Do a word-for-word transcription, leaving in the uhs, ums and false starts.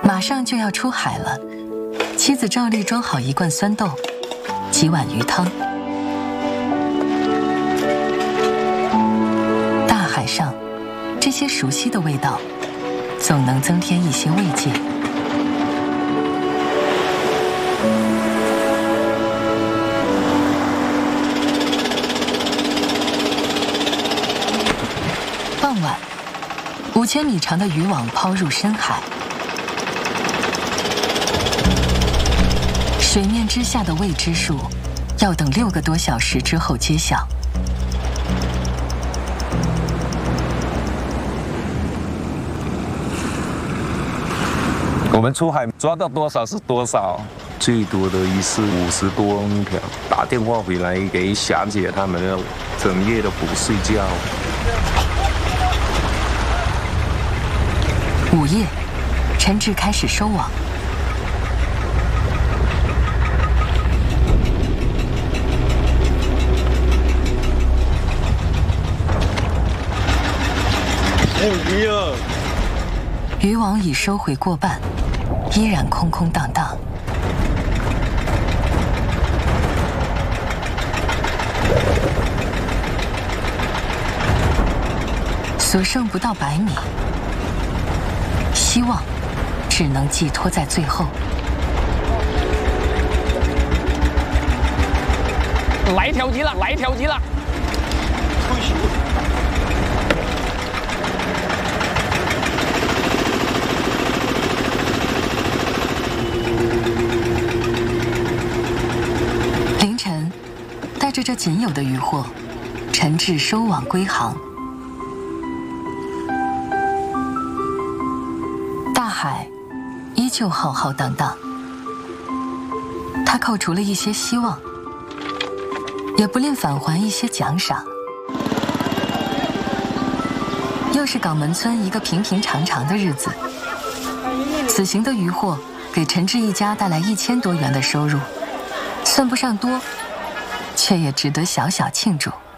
马上就要出海了，妻子照例装好一罐酸豆，几碗鱼汤。大海上，这些熟悉的味道，总能增添一些慰藉。傍晚，五千米长的渔网抛入深海。水面之下的未知数，要等六个多小时之后揭晓。 我们出海抓到多少是多少， 最多的一次五十多公条。打电话回来给霞姐他们，要整夜的不睡觉。 午夜，陈志开始收网。 还有鱼啊！ 渔网已收回过半，依然空空荡荡。所剩不到百米，希望只能寄托在最后。 来一条鱼了，来一条鱼了！ 凌晨，带着这仅有的渔获，陈志收网归航。大海依旧浩浩荡荡，他扣除了一些希望，也不吝返还一些奖赏。又是港门村一个平平常常的日子。此行的渔获给陈志一家带来一千多元的收入，算不上多，却也值得小小庆祝。